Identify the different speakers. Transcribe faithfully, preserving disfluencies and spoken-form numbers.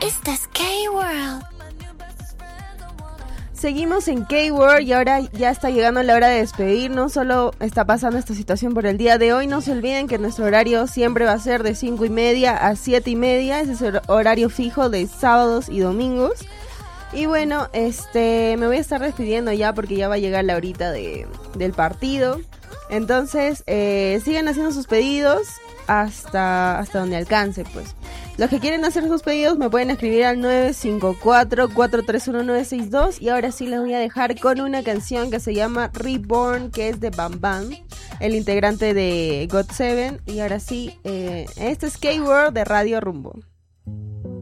Speaker 1: Esta es K-World.
Speaker 2: Seguimos en K-World y ahora ya está llegando la hora de despedirnos. Solo está pasando esta situación por el día de hoy. No se olviden que nuestro horario siempre va a ser de cinco y media a siete y media. Ese es el horario fijo de sábados y domingos. Y bueno, este me voy a estar despidiendo ya porque ya va a llegar la horita de, del partido. Entonces, eh, sigan haciendo sus pedidos hasta, hasta donde alcance, pues. Los que quieren hacer sus pedidos me pueden escribir al nueve cinco cuatro, cuatro tres uno, nueve seis dos. Y ahora sí les voy a dejar con una canción que se llama Reborn, que es de Bam Bam, el integrante de God Seven. Y ahora sí, eh, este es K-World de Radio Rumbo.